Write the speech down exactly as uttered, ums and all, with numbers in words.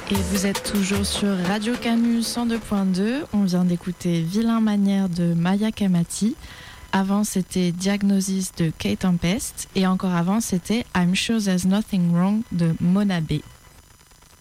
Et vous êtes toujours sur Radio Canu cent deux point deux. On vient d'écouter Vilain Manière de Maya Kamati. Avant, c'était Diagnosis de Kate Tempest. Et encore avant, c'était I'm Sure There's Nothing Wrong de Mona B.